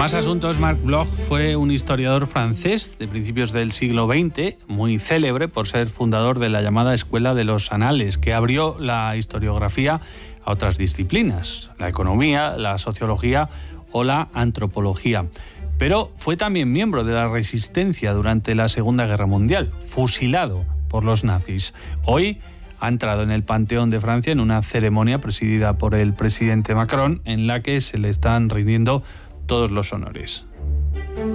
Más asuntos. Marc Bloch fue un historiador francés de principios del siglo XX, muy célebre por ser fundador de la llamada Escuela de los Anales, que abrió la historiografía a otras disciplinas, la economía, la sociología o la antropología. Pero fue también miembro de la Resistencia durante la Segunda Guerra Mundial, fusilado por los nazis. Hoy ha entrado en el Panteón de Francia en una ceremonia presidida por el presidente Macron, en la que se le están rindiendo todos los honores.